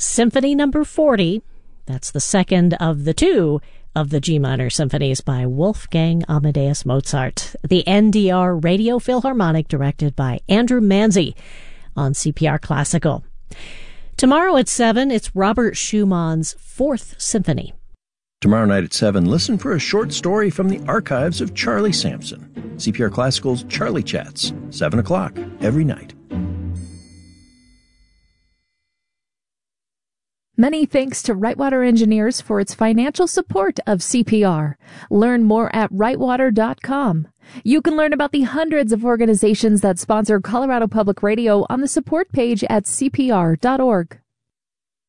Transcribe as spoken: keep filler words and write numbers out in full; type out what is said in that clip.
Symphony Number forty. That's the second of the two of the G minor symphonies by Wolfgang Amadeus Mozart. The N D R Radio Philharmonic, directed by Andrew Manzi on C P R Classical. Tomorrow at seven, it's Robert Schumann's Fourth Symphony. Tomorrow night at seven, listen for a short story from the archives of Charlie Sampson. C P R Classical's Charlie Chats, seven o'clock every night. Many thanks to Rightwater Engineers for its financial support of C P R. Learn more at rightwater dot com. You can learn about the hundreds of organizations that sponsor Colorado Public Radio on the support page at c p r dot org.